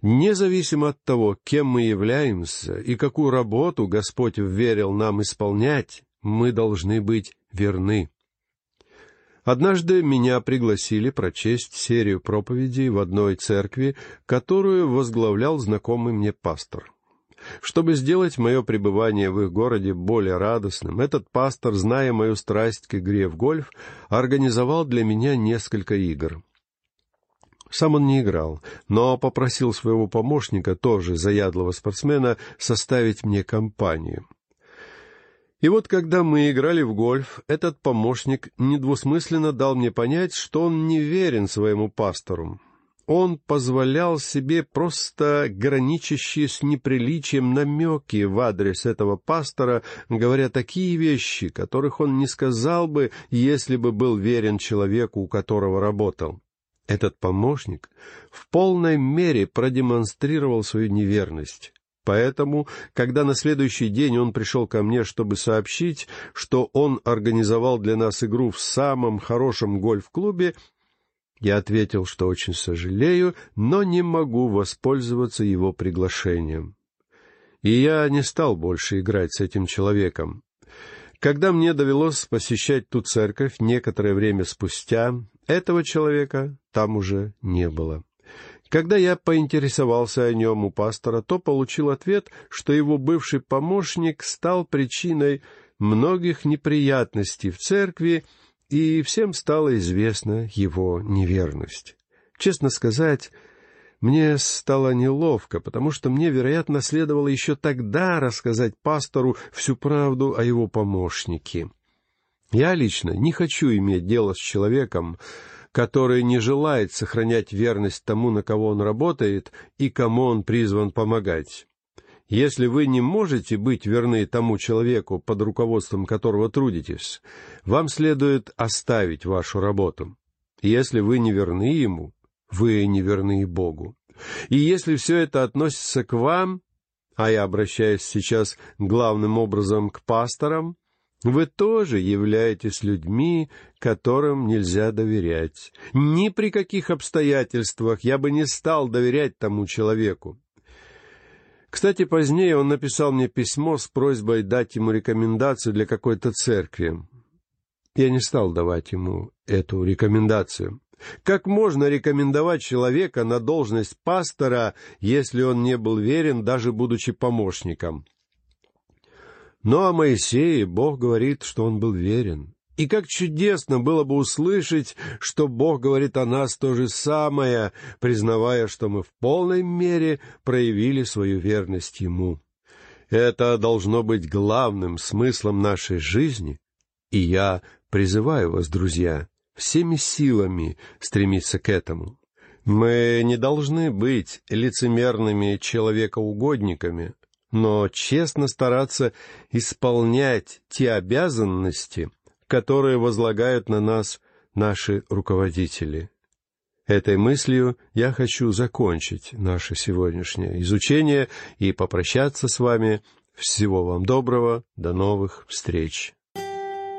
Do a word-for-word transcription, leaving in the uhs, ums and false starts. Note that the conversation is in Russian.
Независимо от того, кем мы являемся и какую работу Господь вверил нам исполнять, мы должны быть верны. Однажды меня пригласили прочесть серию проповедей в одной церкви, которую возглавлял знакомый мне пастор. Чтобы сделать мое пребывание в их городе более радостным, этот пастор, зная мою страсть к игре в гольф, организовал для меня несколько игр. Сам он не играл, но попросил своего помощника, тоже заядлого спортсмена, составить мне компанию. И вот, когда мы играли в гольф, этот помощник недвусмысленно дал мне понять, что он не верен своему пастору. Он позволял себе просто граничащие с неприличием намеки в адрес этого пастора, говоря такие вещи, которых он не сказал бы, если бы был верен человеку, у которого работал. Этот помощник в полной мере продемонстрировал свою неверность. Поэтому, когда на следующий день он пришел ко мне, чтобы сообщить, что он организовал для нас игру в самом хорошем гольф-клубе, я ответил, что очень сожалею, но не могу воспользоваться его приглашением. И я не стал больше играть с этим человеком. Когда мне довелось посещать ту церковь некоторое время спустя, этого человека там уже не было. Когда я поинтересовался о нем у пастора, то получил ответ, что его бывший помощник стал причиной многих неприятностей в церкви, и всем стала известна его неверность. Честно сказать, мне стало неловко, потому что мне, вероятно, следовало еще тогда рассказать пастору всю правду о его помощнике. Я лично не хочу иметь дело с человеком, который не желает сохранять верность тому, на кого он работает и кому он призван помогать. Если вы не можете быть верны тому человеку, под руководством которого трудитесь, вам следует оставить вашу работу. Если вы не верны ему, вы не верны и Богу. И если все это относится к вам, а я обращаюсь сейчас главным образом к пасторам, вы тоже являетесь людьми, которым нельзя доверять. Ни при каких обстоятельствах я бы не стал доверять тому человеку. Кстати, позднее он написал мне письмо с просьбой дать ему рекомендацию для какой-то церкви. Я не стал давать ему эту рекомендацию. Как можно рекомендовать человека на должность пастора, если он не был верен, даже будучи помощником? Но о Моисее Бог говорит, что он был верен. И как чудесно было бы услышать, что Бог говорит о нас то же самое, признавая, что мы в полной мере проявили свою верность Ему. Это должно быть главным смыслом нашей жизни, и я призываю вас, друзья, всеми силами стремиться к этому. Мы не должны быть лицемерными человекоугодниками, но честно стараться исполнять те обязанности, которые возлагают на нас наши руководители. Этой мыслью я хочу закончить наше сегодняшнее изучение и попрощаться с вами. Всего вам доброго, до новых встреч.